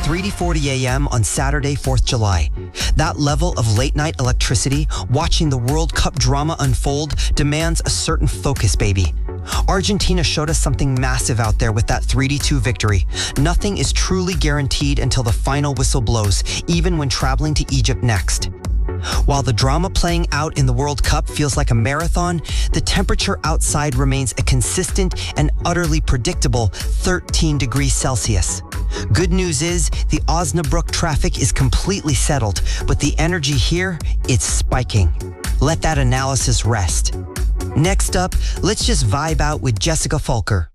3:40 a.m. on Saturday, 4th July. That level of late-night electricity, watching the World Cup drama unfold, demands a certain focus, baby. Argentina showed us something massive out there with that 3-2 victory. Nothing is truly guaranteed until the final whistle blows, even when traveling to Egypt next. While the drama playing out in the World Cup feels like a marathon, the temperature outside remains a consistent and utterly predictable 13 degrees Celsius. Good news is the Osnabrück traffic is completely settled, but the energy here, it's spiking. Let that analysis rest. Next up, let's just vibe out with Jessica Fulker.